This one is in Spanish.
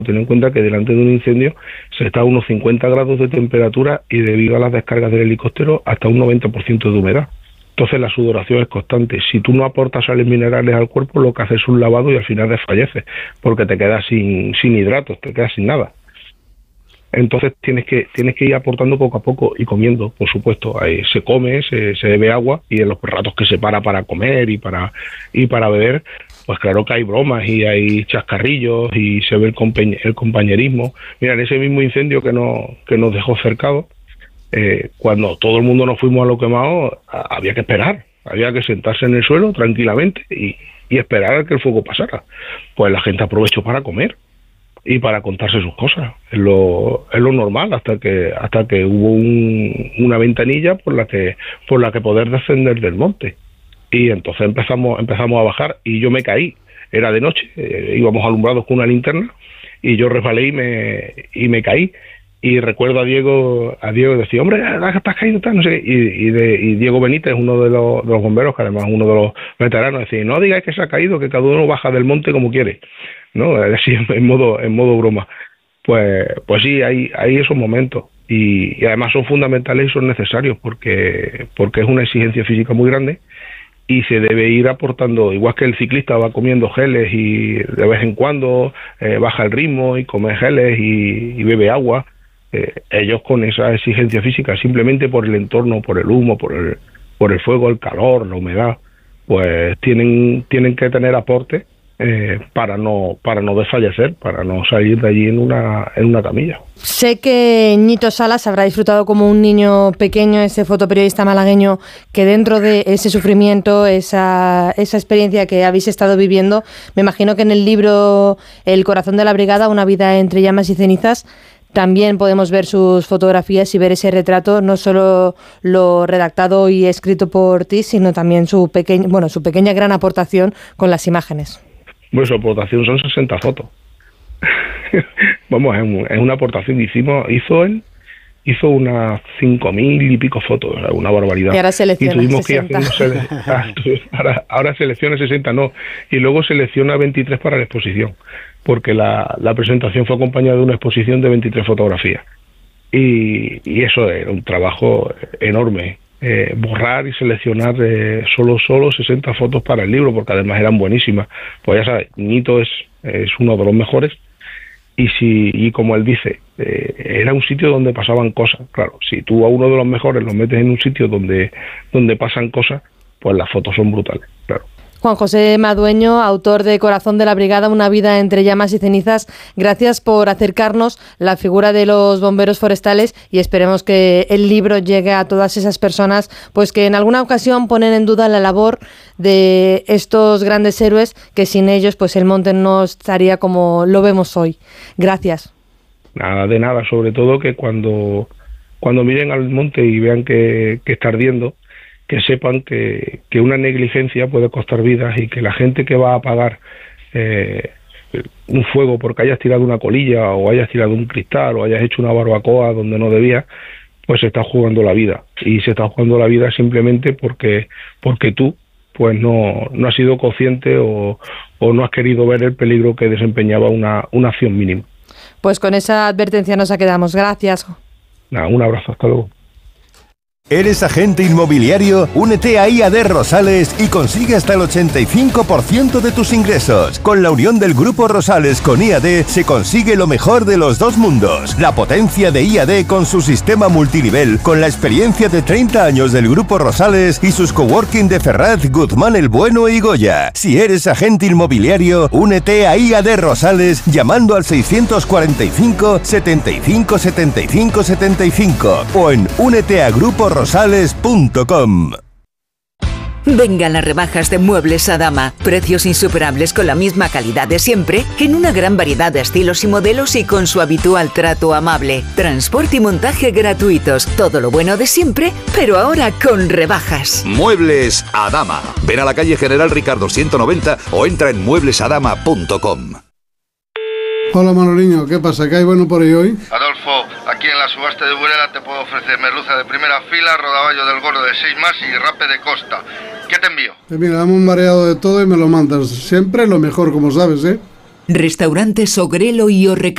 Ten en cuenta que delante de un incendio se está a unos 50 grados de temperatura y debido a las descargas del helicóptero hasta un 90% de humedad. Entonces la sudoración es constante. Si tú no aportas sales minerales al cuerpo, lo que haces es un lavado y al final desfalleces, porque te quedas sin hidratos, te quedas sin nada. Entonces tienes que ir aportando poco a poco y comiendo, por supuesto. Ahí se come, se bebe agua, y en los ratos que se para comer y para beber, pues claro que hay bromas y hay chascarrillos y se ve el compañerismo. Mira, en ese mismo incendio que nos dejó cercados, cuando todo el mundo nos fuimos a lo quemado, había que esperar, había que sentarse en el suelo tranquilamente y esperar a que el fuego pasara. Pues la gente aprovechó para comer y para contarse sus cosas. Es lo normal, hasta que hubo una ventanilla por la que poder descender del monte. Y entonces empezamos a bajar y yo me caí. Era de noche, íbamos alumbrados con una linterna y yo resbalé y me caí. Y recuerdo a Diego decía, hombre, estás caído, no sé qué. Y Diego Benítez, uno de los bomberos, que además es uno de los veteranos, decía, no digáis que se ha caído, que cada uno baja del monte como quiere, ¿no? Así en modo broma. Pues sí, hay esos momentos. Y además son fundamentales y son necesarios porque es una exigencia física muy grande y se debe ir aportando, igual que el ciclista va comiendo geles y de vez en cuando baja el ritmo y come geles y bebe agua. Ellos con esa exigencia física, simplemente por el entorno, por el humo, por el fuego, el calor, la humedad, pues tienen que tener aporte para no desfallecer, para no salir de allí en una camilla. Sé que Ñito Salas habrá disfrutado como un niño pequeño, ese fotoperiodista malagueño, que dentro de ese sufrimiento, esa experiencia que habéis estado viviendo, me imagino que en el libro El corazón de la brigada, una vida entre llamas y cenizas, también podemos ver sus fotografías y ver ese retrato, no solo lo redactado y escrito por ti, sino también su pequeña gran aportación con las imágenes. Bueno, su aportación son 60 fotos. Vamos, es una aportación. Hizo unas 5.000 y pico fotos, una barbaridad. Y ahora selecciona 60. Ahora selecciona 60, no. Y luego selecciona 23 para la exposición, porque la presentación fue acompañada de una exposición de 23 fotografías. Y eso era un trabajo enorme. Borrar y seleccionar solo 60 fotos para el libro, porque además eran buenísimas. Pues ya sabes, Ñito es uno de los mejores. Y como él dice, era un sitio donde pasaban cosas. Claro, si tú a uno de los mejores lo metes en un sitio donde pasan cosas, pues las fotos son brutales, claro. Juan José Madueño, autor de Corazón de la Brigada, una vida entre llamas y cenizas, gracias por acercarnos la figura de los bomberos forestales y esperemos que el libro llegue a todas esas personas pues que en alguna ocasión ponen en duda la labor de estos grandes héroes, que sin ellos pues el monte no estaría como lo vemos hoy. Gracias. Nada de nada, sobre todo que cuando miren al monte y vean que está ardiendo, que sepan que una negligencia puede costar vidas y que la gente que va a apagar un fuego porque hayas tirado una colilla o hayas tirado un cristal o hayas hecho una barbacoa donde no debía, pues se está jugando la vida. Y se está jugando la vida simplemente porque tú pues no has sido consciente o no has querido ver el peligro que desempeñaba una acción mínima. Pues con esa advertencia nos quedamos. Gracias. Nada, un abrazo, hasta luego. ¿Eres agente inmobiliario? Únete a IAD Rosales y consigue hasta el 85% de tus ingresos. Con la unión del Grupo Rosales con IAD se consigue lo mejor de los dos mundos. La potencia de IAD con su sistema multinivel, con la experiencia de 30 años del Grupo Rosales y sus coworking de Ferraz, Guzmán el Bueno y Goya. Si eres agente inmobiliario, únete a IAD Rosales llamando al 645 75 75 75 o en úneteagruporosales.com. Vengan las rebajas de Muebles Adama. Precios insuperables con la misma calidad de siempre, en una gran variedad de estilos y modelos y con su habitual trato amable. Transporte y montaje gratuitos. Todo lo bueno de siempre, pero ahora con rebajas. Muebles Adama. Ven a la calle General Ricardo 190 o entra en mueblesadama.com. Hola Manoliño, ¿qué pasa? ¿Qué hay bueno por ahí hoy? Adolfo, aquí en la subasta de Burela te puedo ofrecer merluza de primera fila, rodaballo del gordo de 6 más y rape de costa. ¿Qué te envío? Mira, dame un mareado de todo y me lo mandas. Siempre lo mejor, como sabes, ¿eh? Restaurante Sogrelo y Orreca.